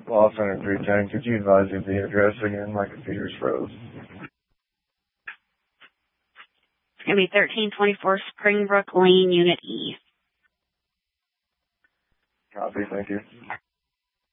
Law Center 310. Could you advise me of the address again? My computer's froze. It's going to be 1324 Springbrook Lane, Unit E. Copy, thank you.